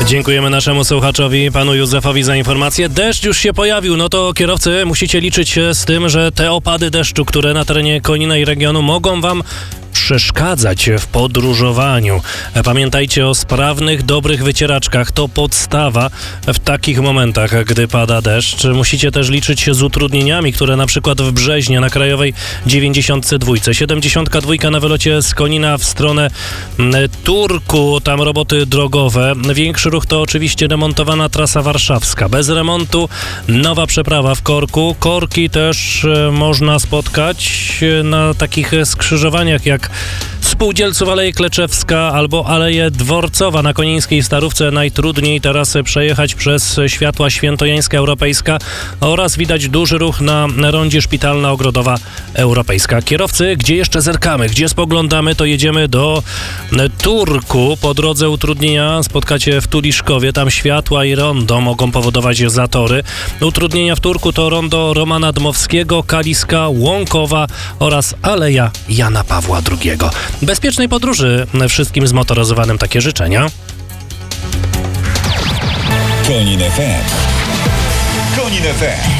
Dziękujemy naszemu słuchaczowi, panu Józefowi, za informację. Deszcz już się pojawił, no to kierowcy musicie liczyć się z tym, że te opady deszczu, które na terenie Konina i regionu mogą wam przeszkadzać w podróżowaniu. Pamiętajcie o sprawnych, dobrych wycieraczkach. To podstawa w takich momentach, gdy pada deszcz. Musicie też liczyć się z utrudnieniami, które na przykład w Brzeźnie na Krajowej 92, 72 na wylocie z Konina w stronę Turku, tam roboty drogowe. Większy ruch to oczywiście remontowana trasa warszawska. Bez remontu nowa przeprawa w Korku. Korki też można spotkać na takich skrzyżowaniach jak Spółdzielców Aleje Kleczewska albo Aleje Dworcowa. Na Konińskiej Starówce najtrudniej teraz przejechać przez światła Świętojańska Europejska oraz widać duży ruch na rondzie Szpitalna Ogrodowa Europejska. Kierowcy, gdzie jeszcze zerkamy, gdzie spoglądamy, to jedziemy do Turku. Po drodze utrudnienia spotkacie w Tuliszkowie. Tam światła i rondo mogą powodować zatory. Utrudnienia w Turku to rondo Romana Dmowskiego, Kaliska, Łąkowa oraz Aleja Jana Pawła II. Bezpiecznej podróży wszystkim zmotoryzowanym takie życzenia. Konin FM. Konin FM.